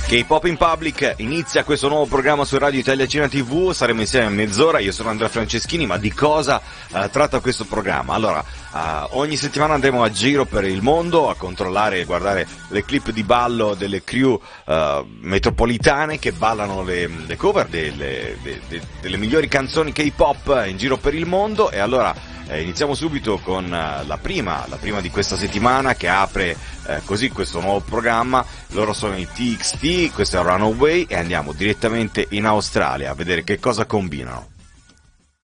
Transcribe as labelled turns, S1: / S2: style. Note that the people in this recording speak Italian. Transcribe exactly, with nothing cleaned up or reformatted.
S1: K-Pop in Public, inizia questo nuovo programma su Radio Italia Cinema tivù, saremo insieme a mezz'ora, io sono Andrea Franceschini, ma di cosa uh, tratta questo programma? Allora, uh, ogni settimana andremo a giro per il mondo a controllare e guardare le clip di ballo delle crew uh, metropolitane che ballano le, le cover delle, de, de, delle migliori canzoni K-Pop in giro per il mondo, e allora Eh, iniziamo subito con uh, la prima, la prima di questa settimana che apre eh, così questo nuovo programma. Loro sono i T X T, questo è Runaway, e andiamo direttamente in Australia a vedere che cosa combinano.